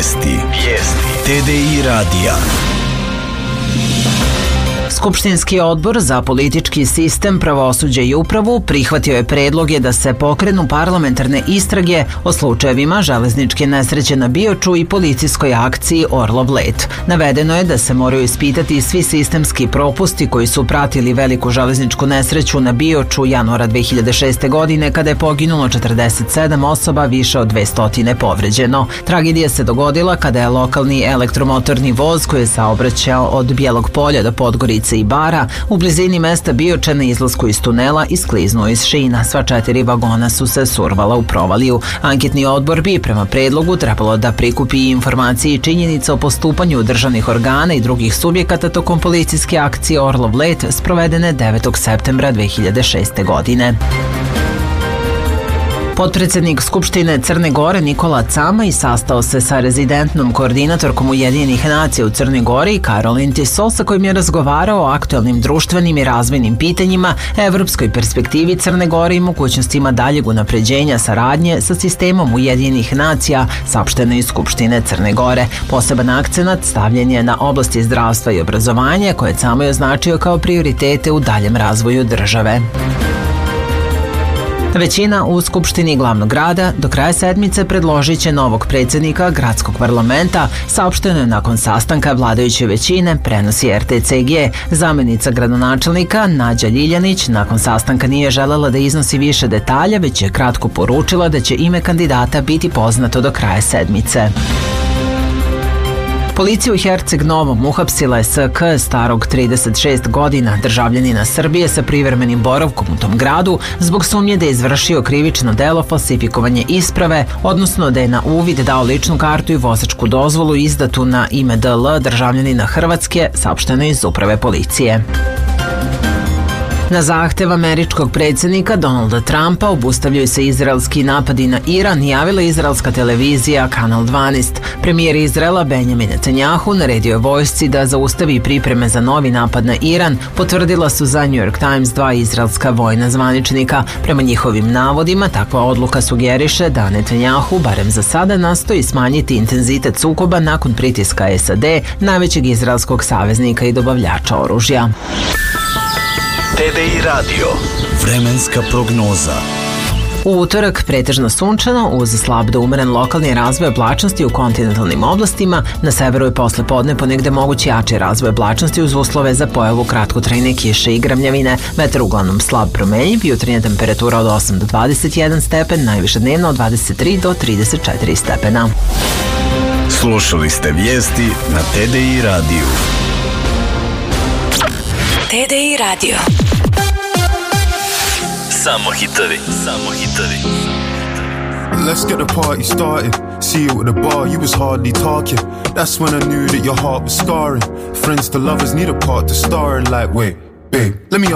Vijesti. TDI radija. Skupštinski odbor za politički sistem, pravosuđe i upravu prihvatio je predloge da se pokrenu parlamentarne istrage o slučajevima železničke nesreće na Bioču i policijskoj akciji Orlov let. Navedeno je da se moraju ispitati svi sistemski propusti koji su pratili veliku železničku nesreću na Bioču januara 2006. godine kada je poginulo 47 osoba, više od 200 povređeno. Tragedija se dogodila kada je lokalni elektromotorni voz koji je saobraćao od Bijelog Polja do Podgorice i Bara u blizini mesta Bioče na izlasku iz tunela iskliznuo iz šina. Sva 4 vagona su se survala u provaliju. Anketni odbor bi prema predlogu trebalo da prikupi informacije i činjenice o postupanju državnih organa i drugih subjekata tokom policijske akcije Orlov let sprovedene 9. septembra 2006. godine. Potpredsednik Skupštine Crne Gore Nikola Cama i sastao se sa rezidentnom koordinatorkom Ujedinjenih nacija u Crnoj Gori Karolin Tiso, sa kojim je razgovarao o aktuelnim društvenim i razvojnim pitanjima, evropskoj perspektivi Crne Gore i mogućnostima daljeg unapređenja saradnje sa sistemom Ujedinjenih nacija, saopšteno iz Skupštine Crne Gore. Poseban akcenat stavljen je na oblasti zdravstva i obrazovanja, koje Cama je označio kao prioritete u daljem razvoju države. Većina u Skupštini glavnog grada do kraja sedmice predložit će novog predsjednika gradskog parlamenta, saopšteno je nakon sastanka vladajuće većine, prenosi RTCG. Zamenica gradonačelnika Nađa Ljiljanić nakon sastanka nije želela da iznosi više detalja, već je kratko poručila da će ime kandidata biti poznato do kraja sedmice. Policija u Herceg Novom uhapsila je SK starog 36 godina, državljanina Srbije sa privremenim boravkom u tom gradu, zbog sumnje da je izvršio krivično delo falsifikovanje isprave, odnosno da je na uvid dao ličnu kartu i vozačku dozvolu izdatu na ime DL državljanina Hrvatske, saopšteno iz uprave policije. Na zahtev američkog predsjednika Donalda Trumpa obustavljaju se izraelski napadi na Iran, javila izraelska televizija Kanal 12. Premijer Izraela Benjamin Netanjahu naredio je vojsci da zaustavi pripreme za novi napad na Iran, potvrdila su za New York Times 2 izraelska vojna zvaničnika. Prema njihovim navodima, takva odluka sugeriše da Netanjahu, barem za sada, nastoji smanjiti intenzitet sukoba nakon pritiska SAD, najvećeg izraelskog saveznika i dobavljača oružja. TDI radio. Vremenska prognoza. U utorak pretežno sunčano uz slab do umeren lokalni razvoj oblačnosti u kontinentalnim oblastima, na severu je posle podne ponegde mogući jači razvoj oblačnosti uz uslove za pojavu kratkotrajne kiše i grmljavine. Vetar uglavnom slab promenjiv, jutarnja temperatura od 8 do 21 stepen, najviše dnevno od 23 do 34 stepena. Slušali ste vijesti na TDI radiju. TDI radio. Samo hitovi. Let's get the party started. See you at the bar, you was hardly talking. That's when I knew that your heart was scarring. Friends to lovers need a part to star in, like, wait, babe, let me